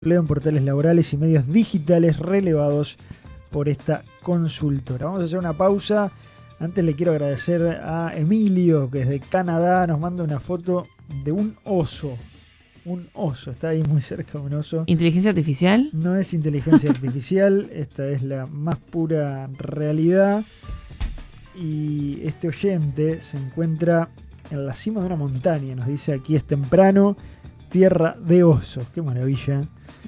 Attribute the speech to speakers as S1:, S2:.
S1: empleo en portales laborales y medios digitales relevados por esta consultora. Vamos a hacer una pausa. Antes le quiero agradecer a Emilio, que desde Canadá nos manda una foto de un oso. Un oso, está ahí muy cerca de un oso.
S2: ¿Inteligencia artificial?
S1: No es inteligencia artificial, esta es la más pura realidad. Y este oyente se encuentra en la cima de una montaña. Nos dice: aquí es temprano, tierra de osos. Qué maravilla.